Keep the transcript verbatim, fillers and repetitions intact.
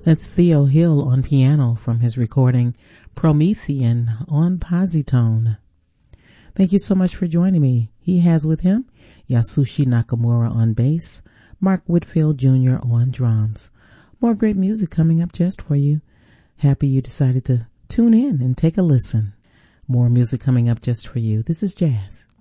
That's Theo Hill on piano from his recording Promethean on Positone. Thank you so much for joining me. He has with him Yasushi Nakamura on bass, Mark Whitfield Junior on drums. More great music coming up just for you. Happy you decided to tune in and take a listen. More music coming up just for you. This is Jazz.